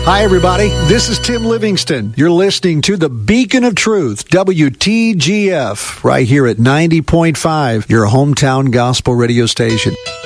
Hi, everybody. This is Tim Livingston. You're listening to the Beacon of Truth, WTGF, right here at 90.5, your hometown gospel radio station.